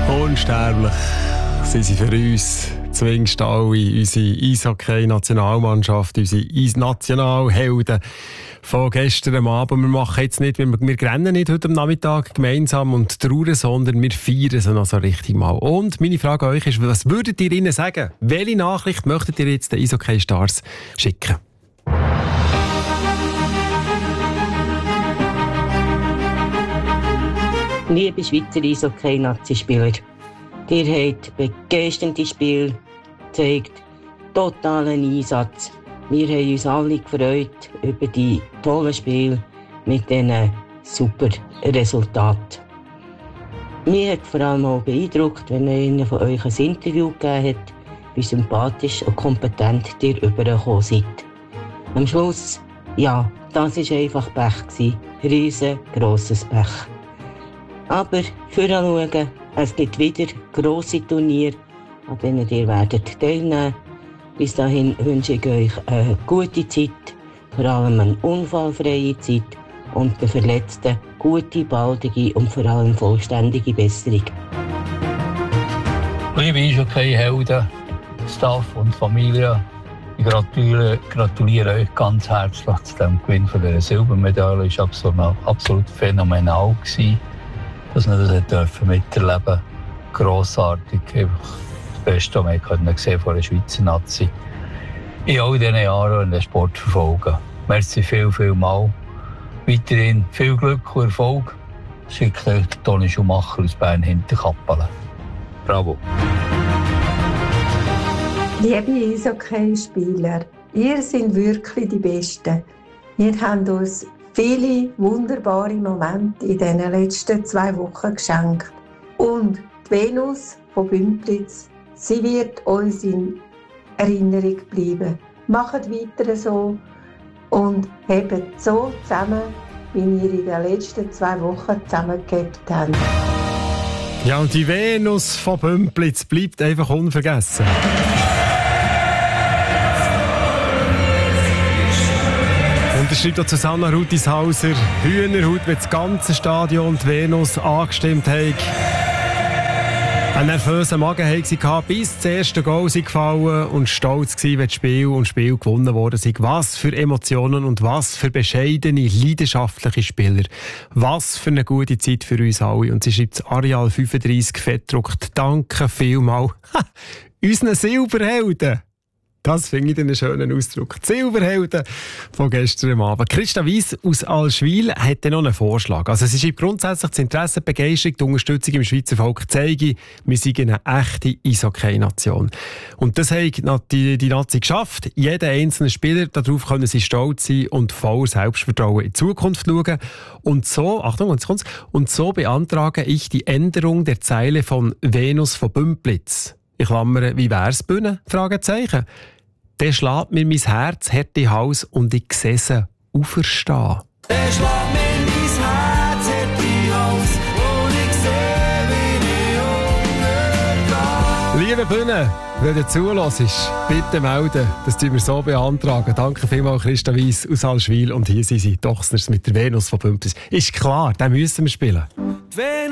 Unsterblich sind sie für uns, zwingst alle, unsere Eishockey-Nationalmannschaft, unsere Nationalhelden von gestern Abend. Wir machen jetzt nicht, wir rennen nicht heute am Nachmittag gemeinsam und trauern, sondern wir feiern sie noch so richtig mal. Und meine Frage an euch ist, was würdet ihr ihnen sagen? Welche Nachricht möchtet ihr jetzt den Eishockey-Stars schicken? Liebe Schweizer Eishockey-Nazi-Spieler, ihr habt begeisternde Spiel gezeigt, totalen Einsatz. Wir haben uns alle gefreut über die tollen Spiele mit diesen super Resultaten. Mich hat vor allem auch beeindruckt, wenn einer von euch ein Interview gegeben hat, wie sympathisch und kompetent ihr rübergekommen seid. Am Schluss, ja, das war einfach Pech. Riesengrosses Pech. Aber voranschauen, es gibt wieder grosse Turniere, an denen ihr werdet teilnehmen. Bis dahin wünsche ich euch eine gute Zeit, vor allem eine unfallfreie Zeit und den Verletzten gute, baldige und vor allem vollständige Besserung. Liebe Eishockey-Helden, Staff und Familie, ich gratuliere euch ganz herzlich zu dem Gewinn von dieser Silbermedaille. Es war absolut phänomenal, dass wir das miterleben durften. Grossartig. Das Beste, was wir gesehen von der Schweizer Nazi. In all diesen Jahren den Sport verfolgen. Merci viel mal. Weiterhin viel Glück und Erfolg. Schickt euch Toni Schumacher aus Bern-Hinterkappelen. Bravo. Liebe Eishockey-Spieler, ihr seid wirklich die Besten. Ihr habt uns viele wunderbare Momente in den letzten 2 Wochen geschenkt. Und die Venus von Bümpliz, sie wird uns in Erinnerung bleiben. Macht weiter so und hebt so zusammen, wie ihr in den letzten 2 Wochen zusammengehabt habt. Ja, und die Venus von Bümpliz bleibt einfach unvergessen. Und es schreibt auch Susanna Rutishauser, Hühnerhaut, wenn das ganze Stadion die Venus angestimmt hat. Ein nervöser Magen hatte, bis das erste Goal gefallen und stolz war, wenn das Spiel gewonnen worden ist. Was für Emotionen und was für bescheidene, leidenschaftliche Spieler. Was für eine gute Zeit für uns alle. Und sie schreibt Areal 35 fettdruckt. Danke vielmals. Unseren Silberhelden. Das finde ich einen schönen Ausdruck. Die Silberhelden von gestern Abend. Christa Weiss aus Allschwil hat noch einen Vorschlag. Also es ist grundsätzlich das Interesse, die Begeisterung, die Unterstützung im Schweizer Volk zeigen, wir sind eine echte Eishockey-Nation. Und das hat die Nazi geschafft. Jeder einzelne Spieler, darauf können sie stolz sein und voller Selbstvertrauen in die Zukunft schauen. Und so, Achtung, jetzt kommt's, und so beantrage ich die Änderung der Zeile von Venus von Bümpliz. Ich klammere, wie wär's, Bühne? Fragezeichen. Der schlägt mir mein Herz, harte Hals und ich sehe sie auferstehen. Der schlägt mir mein Herz, harte Hals und ich sehe, wie ich untergehe. Liebe Bühne, wenn du zuhörst, bitte melden. Das tun wir so beantragen. Danke vielmals, Christa Weiss aus Allschwil. Und hier sind sie, Dochsners mit der Venus von Bümpliz. Ist klar, den müssen wir spielen.